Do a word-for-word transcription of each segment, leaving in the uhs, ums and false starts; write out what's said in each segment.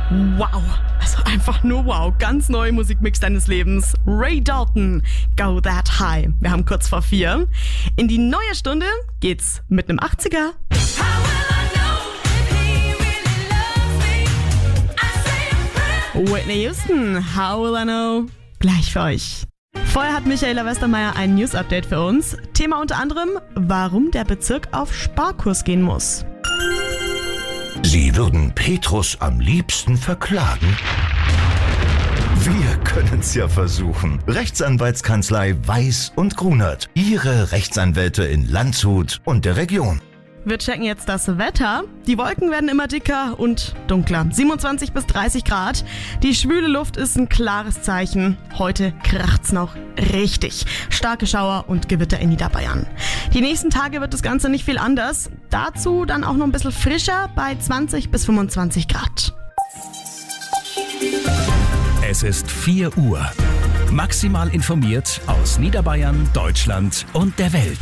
Wow, also einfach nur wow. Ganz neuer Musikmix deines Lebens. Ray Dalton, Go That High. Wir haben kurz vor vier. In die neue Stunde geht's mit einem achtziger. Whitney Houston, How Will I Know? Gleich für euch. Vorher hat Michaela Westermeier ein News-Update für uns. Thema unter anderem, warum der Bezirk auf Sparkurs gehen muss. Sie würden Petrus am liebsten verklagen? Wir können's ja versuchen. Rechtsanwaltskanzlei Weiß und Grunert. Ihre Rechtsanwälte in Landshut und der Region. Wir checken jetzt das Wetter. Die Wolken werden immer dicker und dunkler. siebenundzwanzig bis dreißig Grad. Die schwüle Luft ist ein klares Zeichen. Heute kracht's noch richtig. Starke Schauer und Gewitter in Niederbayern. Die nächsten Tage wird das Ganze nicht viel anders. Dazu dann auch noch ein bisschen frischer bei zwanzig bis fünfundzwanzig Grad. Es ist vier Uhr. Maximal informiert aus Niederbayern, Deutschland und der Welt.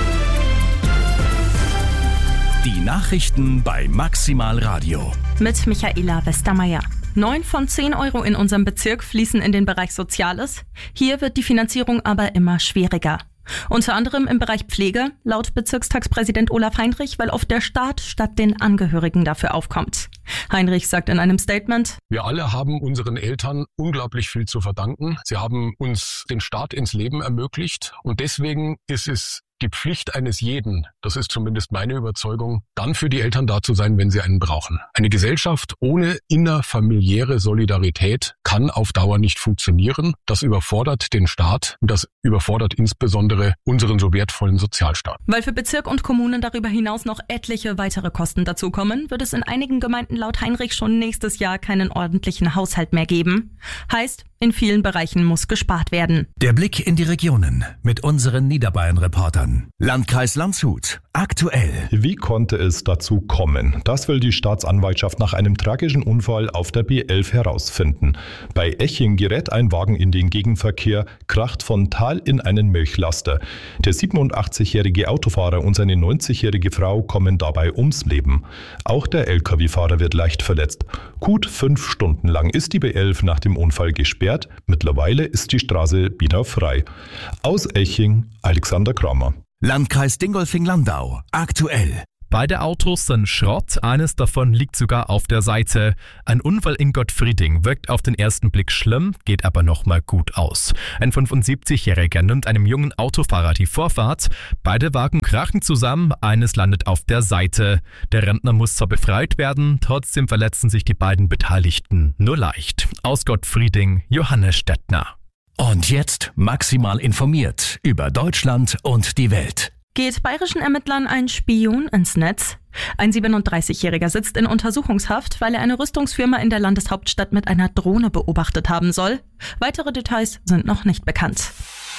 Die Nachrichten bei Maximal Radio. Mit Michaela Westermeier. Neun von zehn Euro in unserem Bezirk fließen in den Bereich Soziales. Hier wird die Finanzierung aber immer schwieriger. Unter anderem im Bereich Pflege, laut Bezirkstagspräsident Olaf Heinrich, weil oft der Staat statt den Angehörigen dafür aufkommt. Heinrich sagt in einem Statement: Wir alle haben unseren Eltern unglaublich viel zu verdanken. Sie haben uns den Start ins Leben ermöglicht und deswegen ist es die Pflicht eines jeden, das ist zumindest meine Überzeugung, dann für die Eltern da zu sein, wenn sie einen brauchen. Eine Gesellschaft ohne innerfamiliäre Solidarität kann auf Dauer nicht funktionieren. Das überfordert den Staat und das überfordert insbesondere unseren so wertvollen Sozialstaat. Weil für Bezirk und Kommunen darüber hinaus noch etliche weitere Kosten dazukommen, wird es in einigen Gemeinden laut Heinrich schon nächstes Jahr keinen ordentlichen Haushalt mehr geben. Heißt, in vielen Bereichen muss gespart werden. Der Blick in die Regionen mit unseren Niederbayern-Reportern. Landkreis Landshut. Aktuell. Wie konnte es dazu kommen? Das will die Staatsanwaltschaft nach einem tragischen Unfall auf der B elf herausfinden. Bei Eching gerät ein Wagen in den Gegenverkehr, kracht frontal in einen Milchlaster. Der siebenundachtzigjährige Autofahrer und seine neunzigjährige Frau kommen dabei ums Leben. Auch der L K W-Fahrer wird leicht verletzt. Gut fünf Stunden lang ist die B elf nach dem Unfall gesperrt. Mittlerweile ist die Straße wieder frei. Aus Eching, Alexander Kramer. Landkreis Dingolfing-Landau. Aktuell. Beide Autos sind Schrott, eines davon liegt sogar auf der Seite. Ein Unfall in Gottfrieding wirkt auf den ersten Blick schlimm, geht aber nochmal gut aus. Ein fünfundsiebzigjähriger nimmt einem jungen Autofahrer die Vorfahrt. Beide Wagen krachen zusammen, eines landet auf der Seite. Der Rentner muss zwar befreit werden, trotzdem verletzen sich die beiden Beteiligten nur leicht. Aus Gottfrieding, Johannes Stettner. Und jetzt maximal informiert über Deutschland und die Welt. Geht bayerischen Ermittlern ein Spion ins Netz? Ein siebenunddreißigjähriger sitzt in Untersuchungshaft, weil er eine Rüstungsfirma in der Landeshauptstadt mit einer Drohne beobachtet haben soll. Weitere Details sind noch nicht bekannt.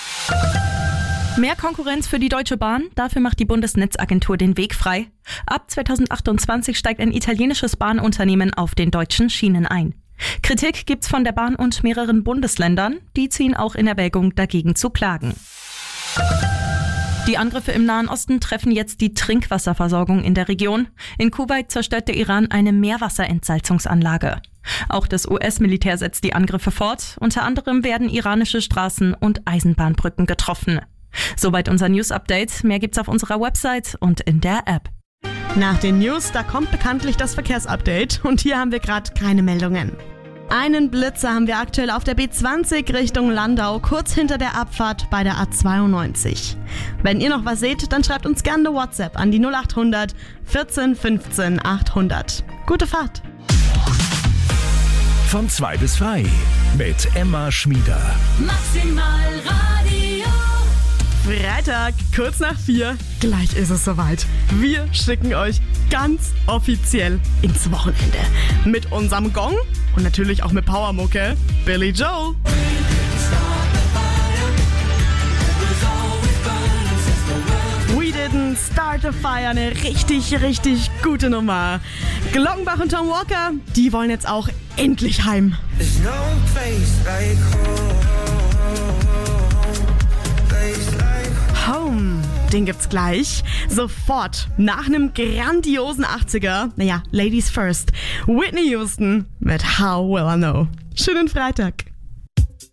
Mehr Konkurrenz für die Deutsche Bahn, dafür macht die Bundesnetzagentur den Weg frei. Ab zweitausendachtundzwanzig steigt ein italienisches Bahnunternehmen auf den deutschen Schienen ein. Kritik gibt's von der Bahn und mehreren Bundesländern, die ziehen auch in Erwägung, dagegen zu klagen. Die Angriffe im Nahen Osten treffen jetzt die Trinkwasserversorgung in der Region. In Kuwait zerstört der Iran eine Meerwasserentsalzungsanlage. Auch das U S-Militär setzt die Angriffe fort. Unter anderem werden iranische Straßen und Eisenbahnbrücken getroffen. Soweit unser News-Update. Mehr gibt's auf unserer Website und in der App. Nach den News, da kommt bekanntlich das Verkehrsupdate und hier haben wir gerade keine Meldungen. Einen Blitzer haben wir aktuell auf der B zwanzig Richtung Landau, kurz hinter der Abfahrt bei der A zweiundneunzig. Wenn ihr noch was seht, dann schreibt uns gerne eine WhatsApp an die null achthundert vierzehn fünfzehn achthundert. Gute Fahrt! Von zwei bis frei mit Emma Schmieder. Maximal Radio. Freitag, kurz nach vier, gleich ist es soweit. Wir schicken euch ganz offiziell ins Wochenende. Mit unserem Gong und natürlich auch mit Powermucke, Billy Joel. We didn't start a fire, eine richtig, richtig gute Nummer. Glockenbach und Tom Walker, die wollen jetzt auch endlich heim. There's no place like home. Place like Home. Den gibt's gleich. Sofort nach einem grandiosen achtziger. Naja, Ladies first. Whitney Houston mit How Will I Know. Schönen Freitag.